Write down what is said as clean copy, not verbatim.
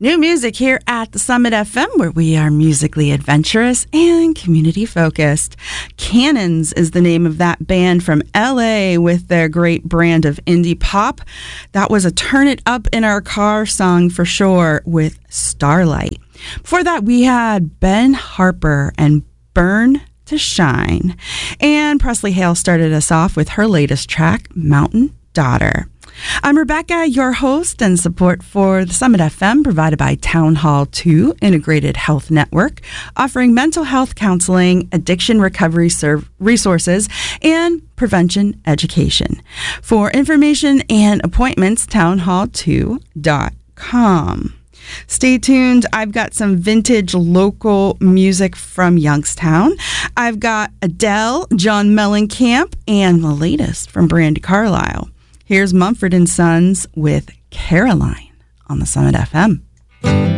New music here at the Summit FM, where we are musically adventurous and community focused. Cannons is the name of that band from LA with their great brand of indie pop. That was a Turn It Up in Our Car song for sure with Starlight. Before that, we had Ben Harper and Burn to Shine. And Presley Hale started us off with her latest track, Mountain Daughter. I'm Rebecca, your host, and support for the Summit FM provided by Town Hall 2 Integrated Health Network, offering mental health counseling, addiction recovery resources, and prevention education. For information and appointments, townhall2.com. Stay tuned. I've got some vintage local music from Youngstown. I've got Adele, John Mellencamp, and the latest from Brandi Carlile. Here's Mumford & Sons with Caroline on the Summit FM.